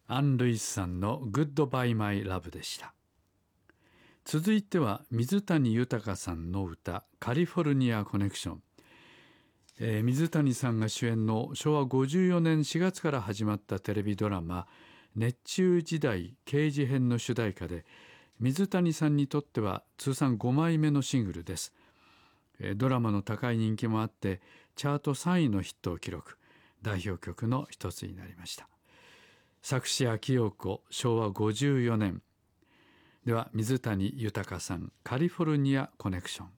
アン・ルイスさんのグッドバイマイラブでした。続いては水谷豊さんの歌カリフォルニアコネクション。水谷さんが主演の昭和54年4月から始まったテレビドラマ熱中時代刑事編の主題歌で、水谷さんにとっては通算5枚目のシングルです。ドラマの高い人気もあってチャート3位のヒットを記録、代表曲の一つになりました。作詞秋陽子、昭和54年。では水谷豊さんカリフォルニアコネクション。